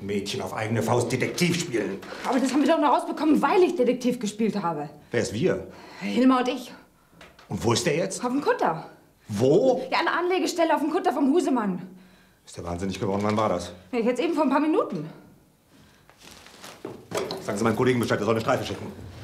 Mädchen auf eigene Faust Detektiv spielen. Aber das haben wir doch nur rausbekommen, weil ich Detektiv gespielt habe. Wer ist wir? Hilmar und ich. Und wo ist der jetzt? Auf dem Kutter. Wo? Ja, an der Anlegestelle auf dem Kutter vom Husemann. Ist der wahnsinnig geworden? Wann war das? Ja, jetzt eben vor ein paar Minuten. Sagen Sie meinem Kollegen Bescheid, er soll eine Streife schicken.